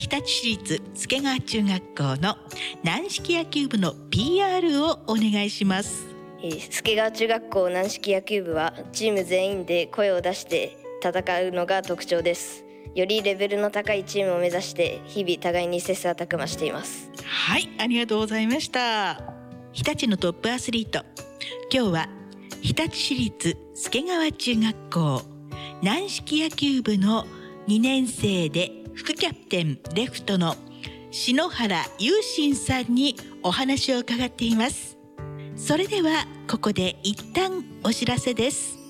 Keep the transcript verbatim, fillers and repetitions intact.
日立市立助川中学校の軟式野球部の ピーアール をお願いします。 えー、助川中学校軟式野球部はチーム全員で声を出して戦うのが特徴です。よりレベルの高いチームを目指して日々互いに切磋琢磨しています。 はい、ありがとうございました。日立のトップアスリート、今日は日立市立助川中学校軟式野球部のにねん生で副キャプテンレフトの篠原雄心さんにお話を伺っています。それではここで一旦お知らせです。